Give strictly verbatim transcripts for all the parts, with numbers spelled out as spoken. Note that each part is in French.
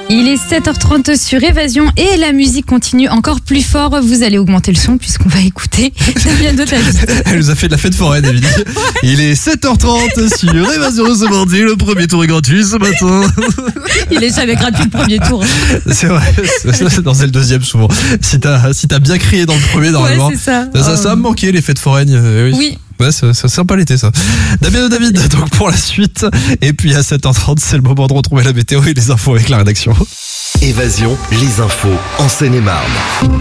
Il est sept heures trente sur Évasion et la musique continue encore plus fort. Vous allez augmenter le son puisqu'on va écouter Damiano David. Elle nous a fait de la fête foraine, David. Il est sept heures trente sur Évasion ce mardi. Le premier tour est gratuit ce matin. Il est jamais gratuit le premier tour. C'est vrai, c'est, non, c'est le deuxième souvent. Si t'as, si t'as bien crié dans le premier, normalement. Ouais, c'est ça. Ça, ça a manqué les fêtes foraines. Euh, oui. Oui. Ouais, c'est, c'est sympa l'été ça. Damiano David, donc pour la suite. Et puis à sept heures trente, c'est le moment de retrouver la météo et les infos avec la rédaction. Évasion, les infos en Seine-et-Marne.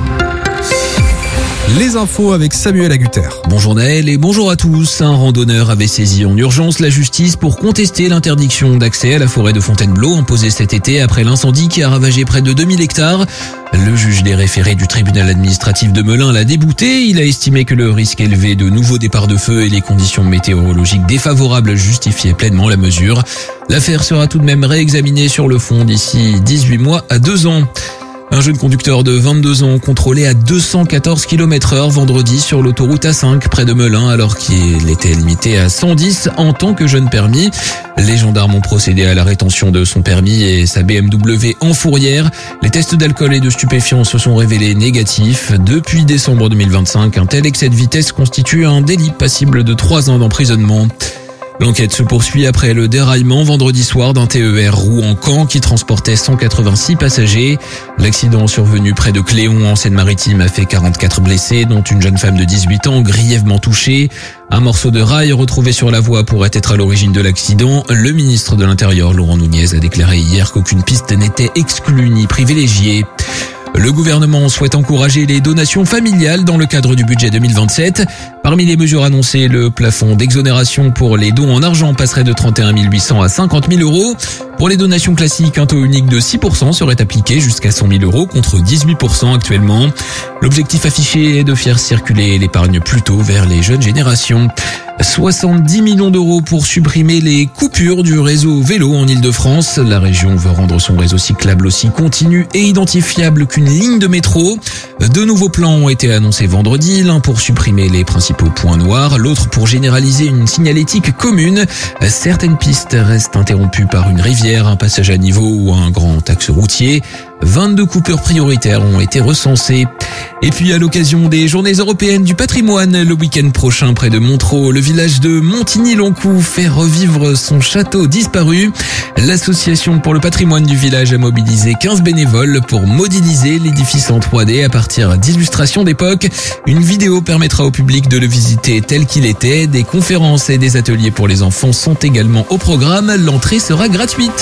Les infos avec Samuel Agutter. Bonjour Naël et bonjour à tous. Un randonneur avait saisi en urgence la justice pour contester l'interdiction d'accès à la forêt de Fontainebleau imposée cet été après l'incendie qui a ravagé près de deux mille hectares. Le juge des référés du tribunal administratif de Melun l'a débouté. Il a estimé que le risque élevé de nouveaux départs de feu et les conditions météorologiques défavorables justifiaient pleinement la mesure. L'affaire sera tout de même réexaminée sur le fond d'ici dix-huit mois à deux ans. Un jeune conducteur de vingt-deux ans contrôlé à deux cent quatorze kilomètres heure vendredi sur l'autoroute A cinq près de Melun alors qu'il était limité à cent dix en tant que jeune permis. Les gendarmes ont procédé à la rétention de son permis et sa B M W en fourrière. Les tests d'alcool et de stupéfiants se sont révélés négatifs. Depuis décembre deux mille vingt-cinq, un tel excès de vitesse constitue un délit passible de trois ans d'emprisonnement. L'enquête se poursuit après le déraillement vendredi soir d'un T E R Rouen-Caen qui transportait cent quatre-vingt-six passagers. L'accident survenu près de Cléon en Seine-Maritime a fait quarante-quatre blessés, dont une jeune femme de dix-huit ans grièvement touchée. Un morceau de rail retrouvé sur la voie pourrait être à l'origine de l'accident. Le ministre de l'Intérieur, Laurent Nunez, a déclaré hier qu'aucune piste n'était exclue ni privilégiée. Le gouvernement souhaite encourager les donations familiales dans le cadre du budget deux mille vingt-sept. Parmi les mesures annoncées, le plafond d'exonération pour les dons en argent passerait de trente et un mille huit cents à cinquante mille euros. Pour les donations classiques, un taux unique de six pour cent serait appliqué jusqu'à cent mille euros contre dix-huit pour cent actuellement. L'objectif affiché est de faire circuler l'épargne plutôt vers les jeunes générations. soixante-dix millions d'euros pour supprimer les coupures du réseau vélo en Ile-de-France. La région veut rendre son réseau cyclable aussi continu et identifiable qu'une ligne de métro. Deux nouveaux plans ont été annoncés vendredi, l'un pour supprimer les principaux points noirs, l'autre pour généraliser une signalétique commune. Certaines pistes restent interrompues par une rivière, un passage à niveau ou un grand axe routier. vingt-deux coupures prioritaires ont été recensées. Et puis à l'occasion des Journées européennes du patrimoine, le week-end prochain près de Montereau, le village de Montigny-Loncoux fait revivre son château disparu. L'association pour le patrimoine du village a mobilisé quinze bénévoles pour modéliser l'édifice en trois D à partir d'illustrations d'époque. Une vidéo permettra au public de le visiter tel qu'il était. Des conférences et des ateliers pour les enfants sont également au programme. L'entrée sera gratuite.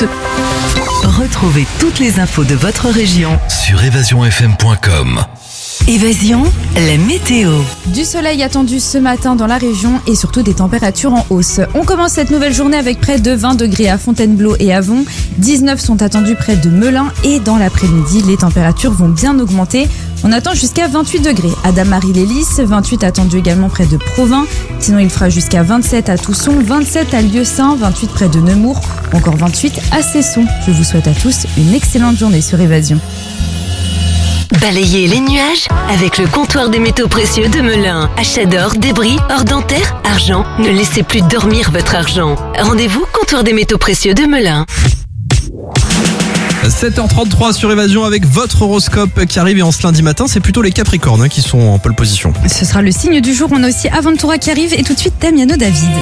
Retrouvez toutes les infos de votre région Sur évasion f m point com. Évasion, la météo. Du soleil attendu ce matin dans la région et surtout des températures en hausse. On commence cette nouvelle journée avec près de vingt degrés à Fontainebleau et Avon. dix-neuf sont attendus près de Melun et dans l'après-midi, les températures vont bien augmenter. On attend jusqu'à vingt-huit degrés à Damary-les-Lys, vingt-huit attendus également près de Provins. Sinon, il fera jusqu'à vingt-sept à Tousson, vingt-sept à Lieusaint, vingt-huit près de Nemours, encore vingt-huit à Cesson. Je vous souhaite à tous une excellente journée sur Évasion. Balayez les nuages avec le comptoir des métaux précieux de Melun. Achat d'or, débris, or dentaire, argent. Ne laissez plus dormir votre argent. Rendez-vous comptoir des métaux précieux de Melun. sept heures trente-trois sur Évasion avec votre horoscope qui arrive et en ce lundi matin, c'est plutôt les Capricornes hein, qui sont en pole position. Ce sera le signe du jour. On a aussi Aventura qui arrive et tout de suite Damiano David.